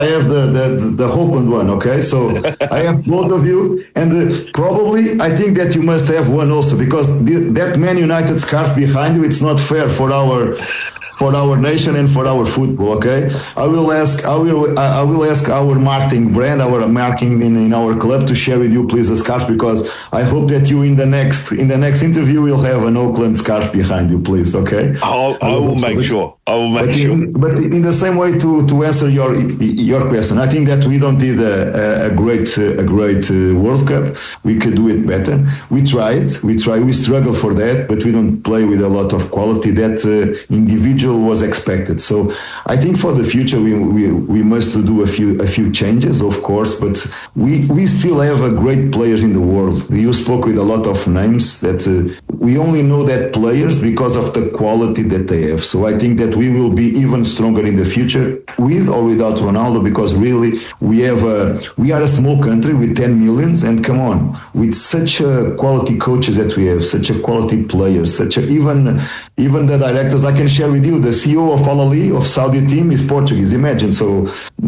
I have the Holland one, okay? So I have both of you, and probably I think that you must have one also, because that Man United scarf behind you, it's not fair for our nation and for our football, okay? I will ask our marketing brand, our marketing in our club to share with you, please, a scarf, because I hope that you in the next interview will have an Auckland scarf behind you, please, okay? I will make sure. But in the same way, to answer your question, I think that we don't need a great World Cup. We could do it better. We struggle for that, but we don't play with a lot of quality that individual was expected. So I think for the future we must do a few changes, of course, but we still have a great players in the world. You spoke with a lot of names that we only know that players because of the quality that they have. So I think that we will be even stronger in the future with or without Ronaldo, because really we are a small country with 10 millions, and come on, with such quality coaches that we have, such a quality players, even the directors. I can share with you, the CEO of Al Ahly, of Saudi team, is Portuguese. Imagine. So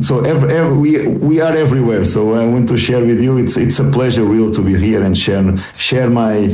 we are everywhere. So I want to share with you. It's a pleasure, real, to be here and share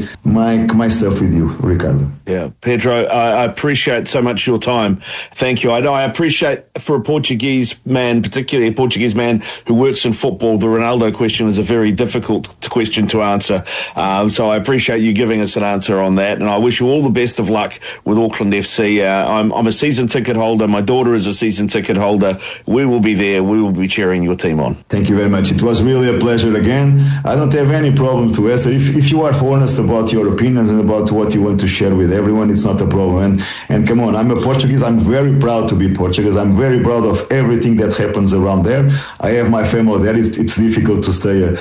my stuff with you, Ricardo. Yeah, Pedro, I appreciate so much your time. Thank you. I appreciate, for a Portuguese man, particularly a Portuguese man who works in football, the Ronaldo question is a very difficult question to answer. So I appreciate you giving us an answer on that, and I wish you all the best of luck with Auckland FC. I'm a season ticket holder. My daughter is a season ticket holder. We will be there. We will be cheering your team on. Thank you very much. It was really a pleasure again. I don't have any problem to answer. If you are honest about your opinions and about what you want to share with everyone, it's not a problem. And come on, I'm a Portuguese. I'm very proud to be Portuguese. I'm very proud of everything that happens around there. I have my family there. It's difficult to stay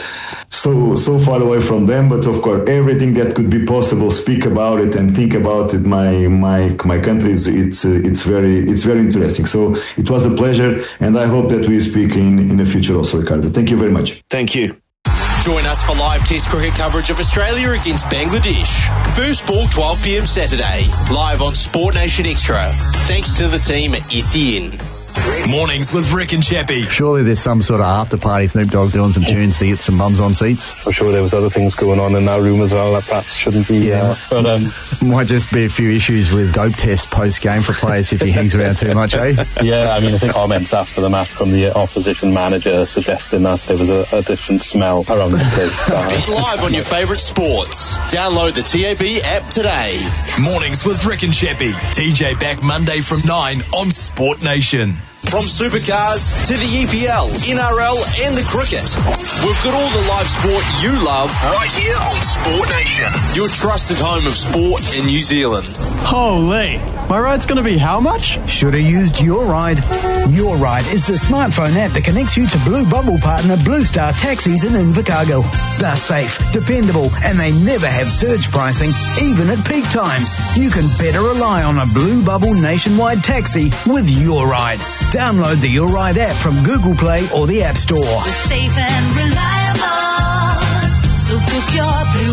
so far away from them, but of course, everything that could be possible, speak about it and think about it. My country it's very interesting. So it was a pleasure, and I hope that we speak in the future also, Ricardo. Thank you very much. Thank you. Join us for live Test cricket coverage of Australia against Bangladesh. First ball 12 p.m. Saturday, live on Sport Nation Extra. Thanks to the team at SEN. Mornings with Rick and Chappie. Surely there's some sort of after party, Snoop Dogg doing some tunes to get some bums on seats. I'm sure there was other things going on in that room as well that perhaps shouldn't be. Yeah, but might just be a few issues with dope tests post game for players if he hangs around too much, eh? Yeah, I mean, I think comments after the match from the opposition manager suggesting that there was a different smell around the place. Bet live on your favourite sports. Download the TAB app today. Mornings with Rick and Chappie. TJ back Monday from 9 on Sport Nation. From supercars to the EPL, NRL and the cricket, we've got all the live sport you love right here on Sport Nation, your trusted home of sport in New Zealand. Holy, my ride's going to be how much? Should have used Your Ride. Your Ride is the smartphone app that connects you to Blue Bubble partner Blue Star Taxis in Invercargill. They're safe, dependable, and they never have surge pricing, even at peak times. You can better rely on a Blue Bubble nationwide taxi with Your Ride. Download the Your Ride app from Google Play or the App Store. We're safe and reliable, so book your Blue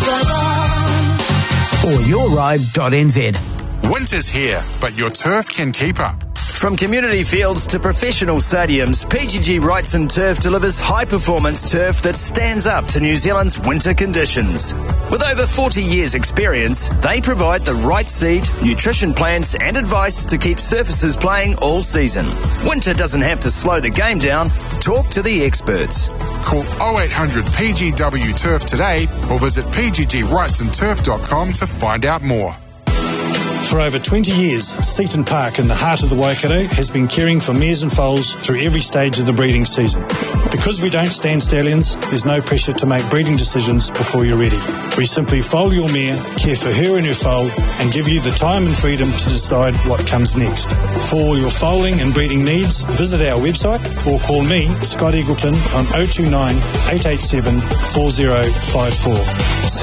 Bubble. Or yourride.nz. Winter's here, but your turf can keep up. From community fields to professional stadiums, PGG Wrightson Turf delivers high-performance turf that stands up to New Zealand's winter conditions. With over 40 years' experience, they provide the right seed, nutrition plans and advice to keep surfaces playing all season. Winter doesn't have to slow the game down. Talk to the experts. Call 0800 PGW Turf today or visit pggwrightsonturf.com to find out more. For over 20 years, Seaton Park in the heart of the Waikato has been caring for mares and foals through every stage of the breeding season. Because we don't stand stallions, there's no pressure to make breeding decisions before you're ready. We simply foal your mare, care for her and her foal, and give you the time and freedom to decide what comes next. For all your foaling and breeding needs, visit our website or call me, Scott Eagleton, on 029 887 4054.